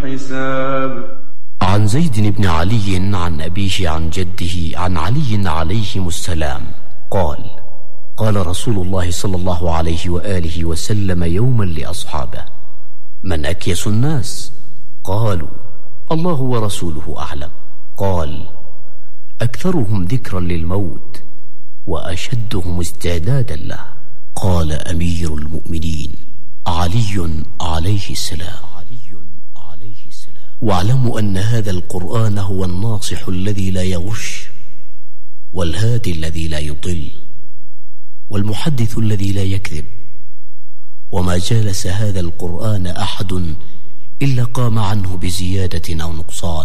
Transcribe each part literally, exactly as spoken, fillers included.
حساب. عن زيد بن علي عن أبيه عن جده عن علي عليهم السلام قال: قال رسول الله صلى الله عليه وآله وسلم يوما لأصحابه: من أكيس الناس؟ قالوا: الله ورسوله أعلم. قال: أكثرهم ذكرا للموت وأشدهم استعدادا له. قال أمير المؤمنين علي عليه السلام: واعلموا أن هذا القرآن هو الناصح الذي لا يغش، والهادي الذي لا يضل، والمحدث الذي لا يكذب. وما جالس هذا القرآن أحد إلا قام عنه بزيادة أو نقصان،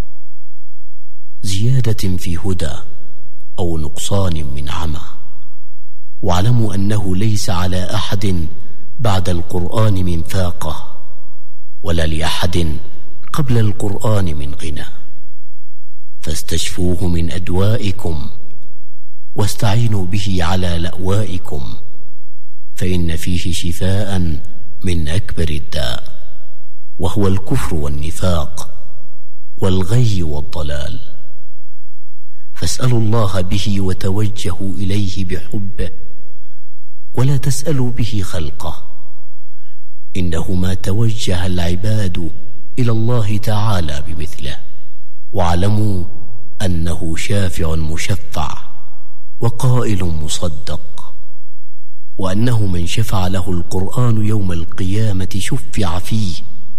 زيادة في هدى أو نقصان من عمى. واعلموا أنه ليس على أحد بعد القرآن من فاقة، ولا لأحد قبل القرآن من غنى. فاستشفوه من أدوائكم واستعينوا به على لأوائكم، فإن فيه شفاء من أكبر الداء، وهو الكفر والنفاق والغي والضلال. فاسألوا الله به وتوجهوا إليه بحبه، ولا تسألوا به خلقه، إنه ما توجه العباد إلى الله تعالى بمثله. واعلموا أنه شافع مشفع وقائل مصدق، وأنه من شفع له القرآن يوم القيامة شفع فيه،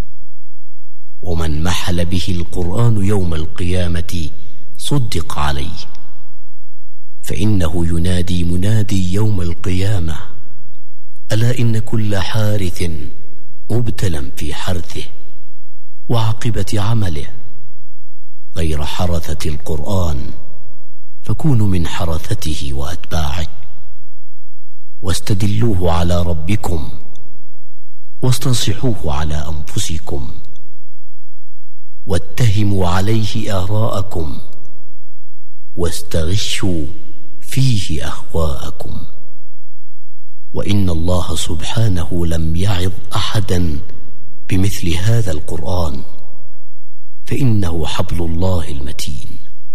ومن محل به القرآن يوم القيامة صدق عليه. فإنه ينادي منادي يوم القيامة: ألا إن كل حارث مبتلى في حرثه وعاقبة عمله، غير حرثة القرآن فكونوا من حرثته وأتباعه، واستدلوه على ربكم واستنصحوه على أنفسكم، واتهموا عليه آراءكم، واستغشوا فيه أهواءكم. وإن الله سبحانه لم يعظ أحدا بمثل هذا القرآن، فإنه حبل الله المتين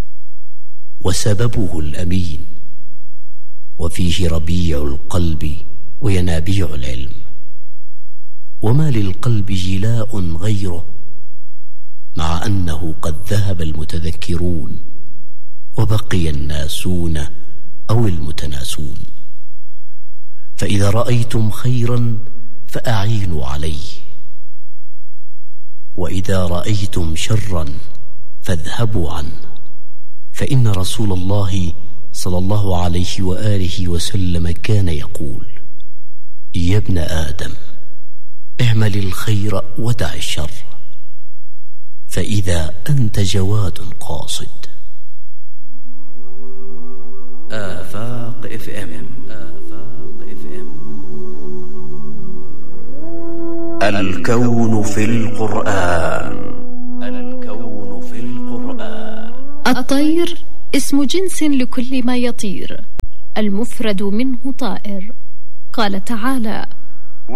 وسببه الأمين، وفيه ربيع القلب وينابيع العلم. وما للقلب جلاء غيره، مع أنه قد ذهب المتذكرون وبقي الناسون أو المتناسون. فإذا رأيتم خيرا فأعينوا عليه، وإذا رأيتم شرا فاذهبوا عنه. فإن رسول الله صلى الله عليه وآله وسلم كان يقول: يا ابن آدم اعمل الخير ودع الشر، فإذا أنت جواد قاصد. آفاق اف ام آفاق اف ام الكون في القرآن. الكون في القرآن. الطير اسم جنس لكل ما يطير، المفرد منه طائر. قال تعالى: